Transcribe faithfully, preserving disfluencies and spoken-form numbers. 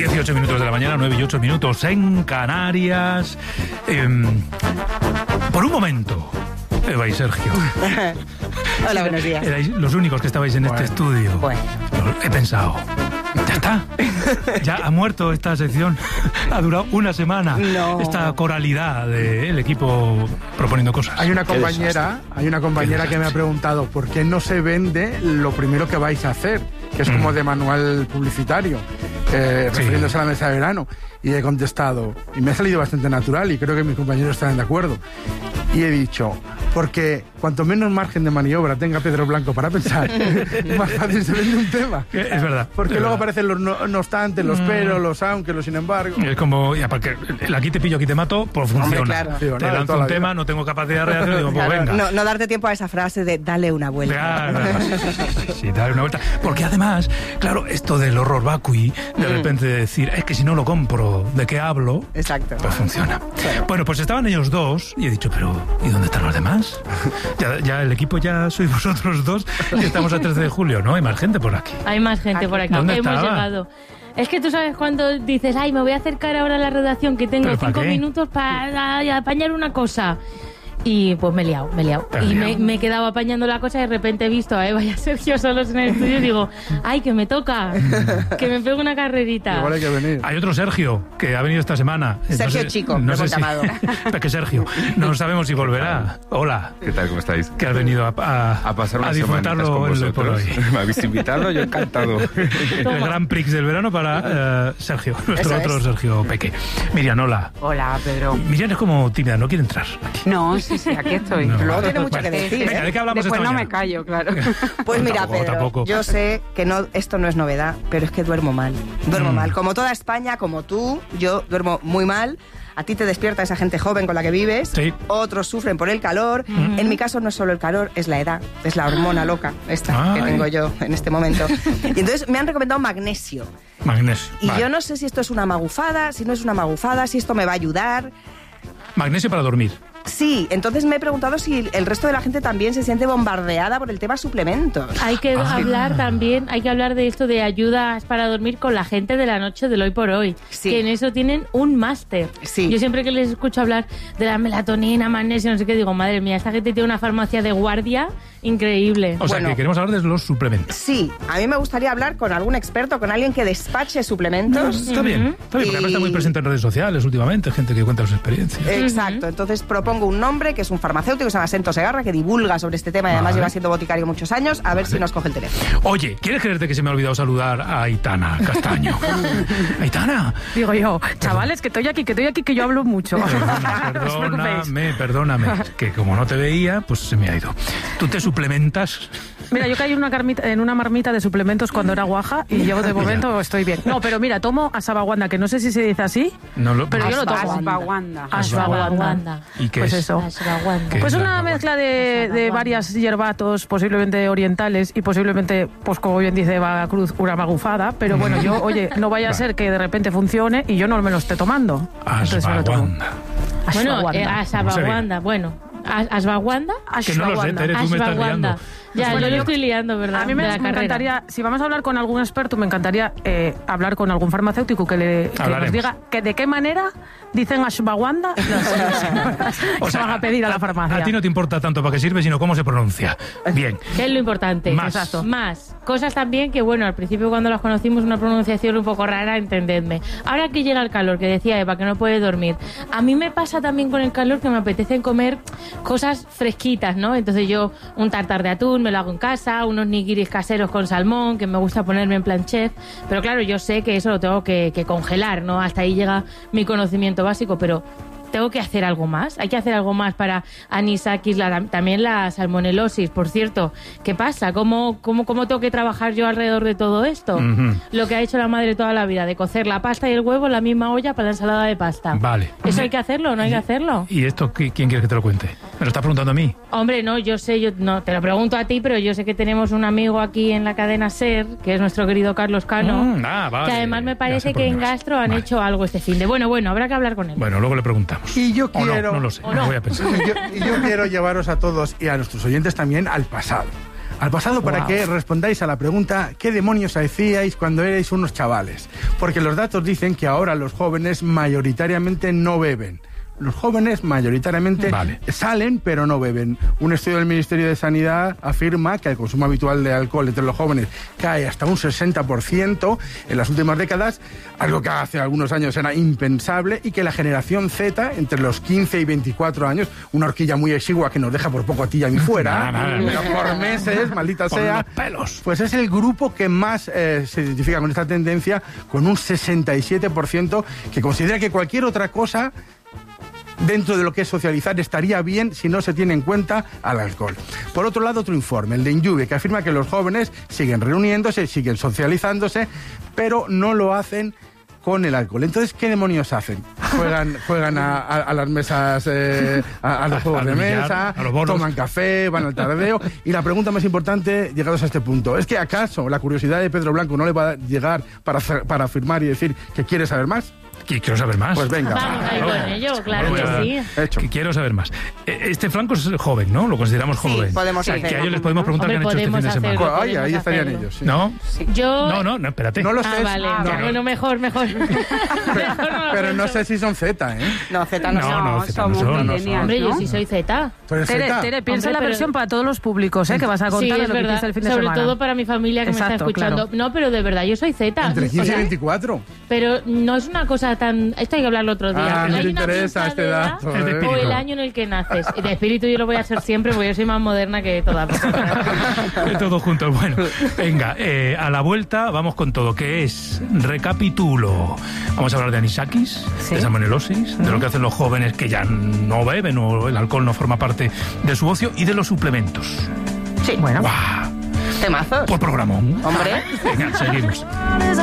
dieciocho minutos de la mañana, nueve y ocho minutos en Canarias. Eh, por un momento, Eva y Sergio. Hola, buenos días. Erais los únicos que estabais en bueno, este estudio. Bueno. He pensado, ya está. Ya ha muerto esta sección. Ha durado una semana. No. Esta coralidad del equipo proponiendo cosas. Hay una compañera, hay una compañera que me ha preguntado por qué no se vende lo primero que vais a hacer, que es como de manual publicitario, eh, Sí. refiriéndose a la mesa de verano. Y he contestado, y me ha salido bastante natural, y creo que mis compañeros estarán de acuerdo. Y he dicho, porque cuanto menos margen de maniobra tenga Pedro Blanco para pensar, más fácil se vende un tema. Es verdad. Porque es luego verdad. aparecen los no, no obstante, los pero, los aunque, los sin embargo. Es como, ya, porque el aquí te pillo, aquí te mato, pues funciona. Hombre, claro. Sí, Te nada, lanzo toda un la vida. tema, no tengo capacidad de reacción, digo, pues Claro, venga. no, no darte tiempo a esa frase de dale una vuelta. Claro, sí, dale una vuelta. Porque además, claro, esto del horror vacui, de repente decir, es que si no lo compro, ¿de qué hablo? Exacto. Pues funciona. Bueno, pues estaban ellos dos y he dicho, pero ¿y dónde están los demás? Ya, ya el equipo ya sois vosotros dos y estamos a trece de julio, ¿no? Hay más gente por aquí. Hay más gente por aquí. ¿Dónde Hemos estaba? llegado. Es que tú sabes cuando dices, ay, me voy a acercar ahora a la redacción que tengo ¿Pero para cinco qué? minutos para apañar una cosa. Y pues me he liado, me he liado. ¿Te has Y me, liado? me he quedado apañando la cosa y de repente he visto a Eva y a Sergio solos en el estudio y digo, ay, que me toca, que me pego una carrerita. Igual hay que venir. Hay otro Sergio que ha venido esta semana. Sergio Chico, lo hemos llamado. Es que Sergio, no sabemos si volverá. Hola. ¿Qué tal? ¿Cómo estáis? Que has venido a, a, A pasar a unas semanitas disfrutarlo con en el por vosotros. hoy. Me habéis invitado, yo encantado. El Gran Prix del verano para eh, Sergio, nuestro Eso otro es. Sergio Peque. Miriam, hola. Hola, Pedro. Miriam es como tímida, no quiere entrar. No, sí, sí, aquí estoy. No. Luego tiene mucho que decir, Venga, ¿eh? ¿de qué hablamos Después esta no mañana? me callo, claro. Pues mira, Tampoco, Pedro, tampoco. yo sé que no, esto no es novedad, pero es que duermo mal. Duermo Mm. mal. Como toda España, como tú, yo duermo muy mal. A ti te despierta esa gente joven con la que vives. Sí. Otros sufren por el calor. En mi caso no es solo el calor, es la edad. Es la hormona loca esta que Ay. tengo yo en este momento. Y entonces me han recomendado magnesio. Magnesio. Y Vale. yo no sé si esto es una magufada, si no es una magufada, si esto me va a ayudar. Magnesio para dormir. Sí, entonces me he preguntado si el resto de la gente también se siente bombardeada por el tema suplementos. Hay que Ah. hablar también, hay que hablar de esto de ayudas para dormir con la gente de la noche del hoy por hoy, Sí. que en eso tienen un máster. Sí. Yo siempre que les escucho hablar de la melatonina, magnesio, no sé qué, digo, madre mía, esta gente tiene una farmacia de guardia increíble. O sea, Bueno. que queremos hablar de los suplementos. Sí, a mí me gustaría hablar con algún experto, con alguien que despache suplementos. Está bien, está bien, porque además está muy Y- presente en redes sociales últimamente, gente que cuenta sus experiencias. Exacto, entonces propongo un nombre que es un farmacéutico, se llama Sento Segarra, que divulga sobre este tema y además Vale. lleva siendo boticario muchos años, a ver Vale. si nos coge el teléfono. Oye, ¿quieres creerte que se me ha olvidado saludar a Aitana Castaño? Aitana. Digo yo, chavales, que estoy aquí, que estoy aquí, que yo hablo mucho. Perdona, No os preocupéis. perdóname, perdóname, que como no te veía, pues se me ha ido. ¿Tú te suplementas? Mira, yo caí en una, carmita- en una marmita de suplementos cuando era guaja y yo de momento estoy bien. No, pero mira, tomo ashwagandha, que no sé si se dice así, No lo, pero yo lo tomo. Ashwagandha. Ashwagandha. ¿Y qué Pues es? eso. Ashwagandha. ¿Qué Pues es la una ashwagandha? mezcla de, de varias hierbatos, posiblemente orientales y posiblemente, pues como bien dice Eva Cruz, una magufada. Pero bueno, yo, oye, no vaya a ser que de repente funcione y yo no me lo esté tomando. Entonces me lo tomo. Ashwagandha. Bueno, eh, Ashwagandha. ashwagandha, bueno. ¿As- ¿Ashwagandha? Que no lo sé, Ashwagandha. Tere, tú me estás Ashwagandha. liando. Ya, Bueno, yo lo yo- estoy liando, ¿verdad? A mí me, De la me carrera. encantaría, si vamos a hablar con algún experto, me encantaría eh, hablar con algún farmacéutico que, le, que nos Hablaremos. diga que de qué manera dicen ashwagandha. No sé, no sé. O Se sea, van a pedir a la farmacia. A ti no te importa tanto para qué sirve, sino cómo se pronuncia. Bien. Que es lo importante. Más. Exacto. Más. Cosas también que, bueno, al principio cuando las conocimos una pronunciación un poco rara, entendedme. Ahora que llega el calor, que decía Eva, que no puede dormir. A mí me pasa también con el calor que me apetece comer cosas fresquitas, ¿no? Entonces yo un tartar de atún me lo hago en casa, unos nigiris caseros con salmón, que me gusta ponerme en plan chef. Pero claro, yo sé que eso lo tengo que, que congelar, ¿no? Hasta ahí llega mi conocimiento básico, pero... ¿tengo que hacer algo más? ¿Hay que hacer algo más para anisakis, la, también la salmonelosis? Por cierto, ¿qué pasa? ¿Cómo, cómo, ¿Cómo tengo que trabajar yo alrededor de todo esto? Ujú. Lo que ha hecho la madre toda la vida, de cocer la pasta y el huevo en la misma olla para la ensalada de pasta. Vale. ¿Eso hay que hacerlo o no hay que hacerlo? ¿Y esto qui- quién quiere que te lo cuente? ¿Me lo estás preguntando a mí? Hombre, no, yo sé, yo no te lo pregunto a ti, pero yo sé que tenemos un amigo aquí en la cadena SER, que es nuestro querido Carlos Cano, Mm, ah, vale. que además me Ya parece sé por que en dónde vas. Gastro han Vale. hecho algo este fin de. Bueno, bueno, habrá que hablar con él. Bueno, luego le preguntamos. Y yo O no, quiero- no lo sé, O no no. voy a pensar. Y yo, y yo quiero llevaros a todos y a nuestros oyentes también al pasado. Al pasado para Wow. que respondáis a la pregunta ¿qué demonios hacíais cuando erais unos chavales? Porque los datos dicen que ahora los jóvenes mayoritariamente no beben. Los jóvenes mayoritariamente Vale. salen, pero no beben. Un estudio del Ministerio de Sanidad afirma que el consumo habitual de alcohol entre los jóvenes cae hasta un sesenta por ciento en las últimas décadas, algo que hace algunos años era impensable, y que la generación Z, entre los quince y veinticuatro años, una horquilla muy exigua que nos deja por poco a ti y a mí fuera, Nada, nada, nada. pero por meses, maldita Por sea, los pelos. pues es el grupo que más eh, se identifica con esta tendencia, con un sesenta y siete por ciento que considera que cualquier otra cosa dentro de lo que es socializar estaría bien si no se tiene en cuenta al alcohol. Por otro lado, otro informe, el de Injuve, que afirma que los jóvenes siguen reuniéndose, siguen socializándose, pero no lo hacen con el alcohol. Entonces, ¿qué demonios hacen? Juegan, juegan a, a, a las mesas, eh, a, a los juegos Al de billar, mesa, a los bolos. toman café, van al tardeo. Y la pregunta más importante, llegados a este punto, ¿es que acaso la curiosidad de Pedro Blanco no le va a llegar para, hacer- para afirmar y decir que quiere saber más? Que quiero saber más. Pues venga. Vamos ahí con ello, claro Voy a- que sí. Hecho. Que quiero saber más. Eh, Este Franco es joven, ¿no? Lo consideramos Sí, joven. podemos Que hacer. a ellos les podemos preguntar Hombre, qué han hecho este fin de podemos semana. hacerlo. Ay, ahí podemos estarían hacerlo. ellos. Sí. ¿No? Yo... No, no, no, espérate. No lo Ah, sé. vale. No, Ya, no. bueno, mejor, mejor. Mejor no lo Pero no cuento. sé si son Z, ¿eh? No, Z no, No, son. no, Z no somos son, no millennials, Hombre, yo ¿no? sí soy Z. ¿Tú eres Tere, Z? Tere, piensa Hombre, en la pero- versión para todos los públicos, ¿eh? Que vas a Sí, contar de es lo que verdad. hiciste el fin de Sobre semana. todo para mi familia que me Exacto, está escuchando. claro. No, pero de verdad, yo soy Z. Entre O quince y sea, veinticuatro. Pero no es una cosa tan... Esto hay que hablarlo otro día. Ah, Pero no hay te una interesa pinta este de edad dato. Es de ¿eh? o espíritu. el año en el que naces. Y de espíritu yo lo voy a ser siempre porque yo soy más moderna que todas vosotras. Todos juntos. Bueno, venga, eh, a la vuelta vamos con todo, que es recapitulo. Vamos a hablar de anisakis, Sí. de salmonelosis, de lo que hacen los jóvenes que ya no beben o el alcohol no forma parte de su ocio, y de los suplementos. Sí, Bueno. ¡Guau! temazos. Por programón. Hombre. Venga, seguimos.